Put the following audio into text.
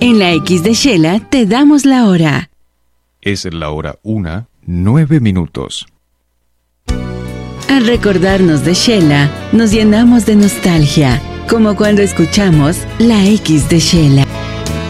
En la X de Shela te damos la hora. Es la hora 1:09. Al recordarnos de Shela, nos llenamos de nostalgia, como cuando escuchamos la X de Shela.